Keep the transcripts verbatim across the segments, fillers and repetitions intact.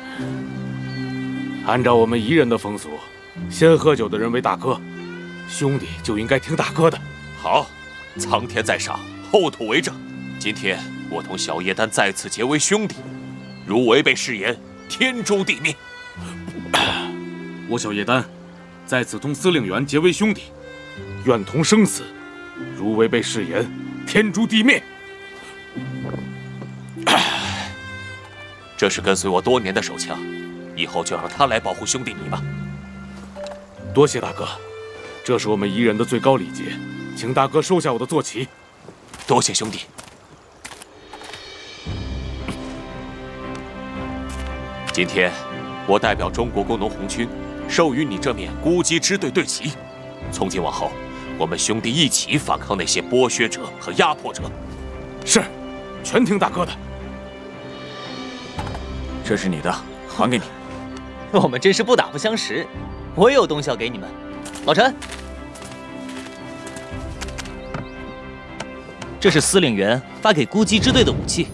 按照我们彝人的风俗，先喝酒的人为大哥，兄弟就应该听大哥的。 好，苍天在上，后土为证。今天我同小叶丹再次结为兄弟，如违背誓言，天诛地灭。 我小叶丹在此同司令员结为兄弟，愿同生死，如违背誓言，天诛地灭。 这是跟随我多年的手枪，以后就让他来保护兄弟你吧。 多谢大哥，这是我们彝人的最高礼节，请大哥收下我的坐骑。 多谢兄弟。今天我代表中国工农红军，授予你这面孤击支队队旗。从今往后，我们兄弟一起反抗那些剥削者和压迫者。 是，全听大哥的。 这是你的，还给你。 我们真是不打不相识，我也有东西要给你们。老陈，这是司令员发给孤击支队的武器。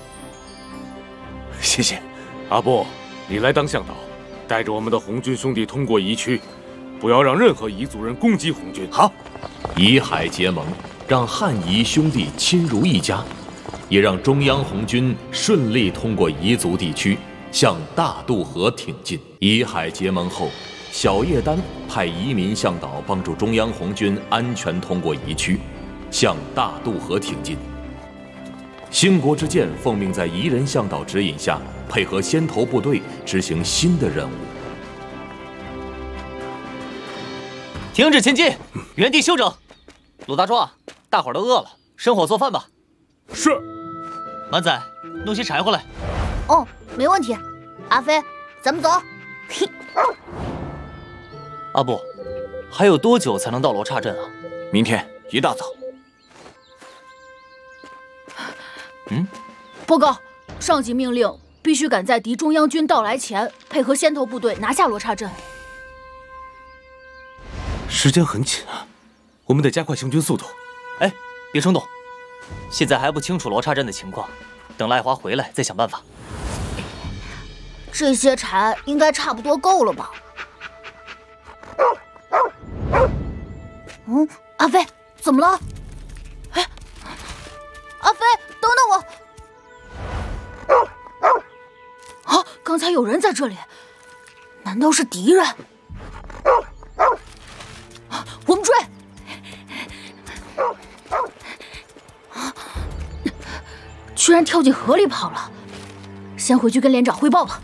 谢谢。 阿布，你来当向导，带着我们的红军兄弟通过彝区，不要让任何彝族人攻击红军。 好。 彝海结盟，让汉彝兄弟亲如一家，也让中央红军顺利通过彝族地区，向大渡河挺进。彝海结盟后，小叶丹派彝民向导帮助中央红军安全通过彝区，向大渡河挺进。兴国之健奉命在彝人向导指引下，配合先头部队执行新的任务。 停止前进，原地休整。鲁大壮，大伙儿都饿了，生火做饭吧。 是。 满仔，弄些柴火来。 哦，没问题。阿飞，咱们走。 阿布，还有多久才能到罗刹镇啊？ 明天一大早。 嗯， 报告，上级命令必须赶在敌中央军到来前，配合先头部队拿下罗刹镇。 时间很紧啊，我们得加快行军速度。 哎，别冲动，现在还不清楚罗刹镇的情况，等赖华回来再想办法。 这些柴应该差不多够了吧？嗯，阿飞，怎么了？哎，阿飞，等等我！啊，刚才有人在这里，难道是敌人？我们追！居然跳进河里跑了，先回去跟连长汇报吧。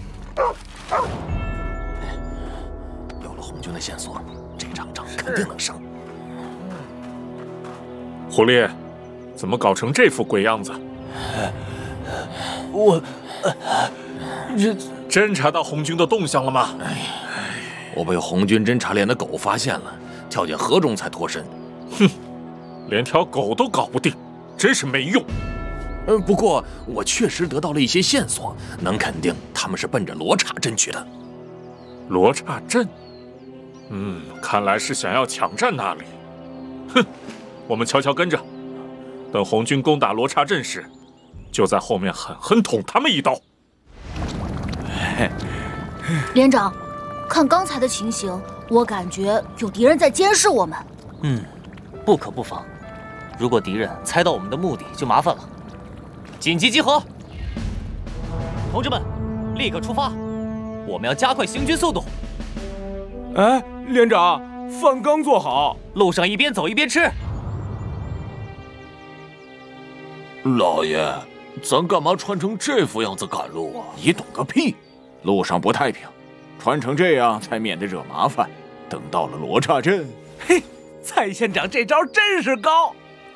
有了红军的线索，这场仗肯定能胜。 胡烈，怎么搞成这副鬼样子？ 我， 这侦察到红军的动向了吗？ 哎，我被红军侦察连的狗发现了，跳进河中才脱身。 哼，连条狗都搞不定，真是没用。 嗯，不过我确实得到了一些线索，能肯定他们是奔着罗刹镇去的。 罗刹镇？嗯，看来是想要抢占那里。哼，我们悄悄跟着，等红军攻打罗刹镇时，就在后面狠狠捅他们一刀。 连长，看刚才的情形，我感觉有敌人在监视我们。 嗯，不可不防。如果敌人猜到我们的目的，就麻烦了。紧急集合！同志们，立刻出发！我们要加快行军速度。 哎，连长，饭刚做好， 路上一边走一边吃。 老爷，咱干嘛穿成这副样子赶路啊？你懂个屁！路上不太平，穿成这样才免得惹麻烦。等到了罗刹镇， 嘿，蔡县长这招真是高。